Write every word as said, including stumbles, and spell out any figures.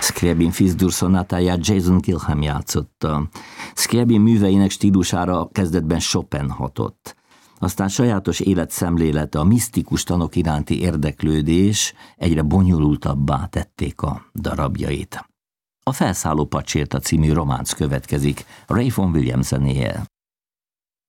Scriabin Fis-dur szonátáját Jason Gilham játszotta. Scriabin műveinek stílusára kezdetben Chopin hatott. Aztán sajátos életszemlélete, a misztikus tanok iránti érdeklődés egyre bonyolultabbá tették a darabjait. A Felszálló pacsirta című románc következik Ray Vaughan Williams zenéjével.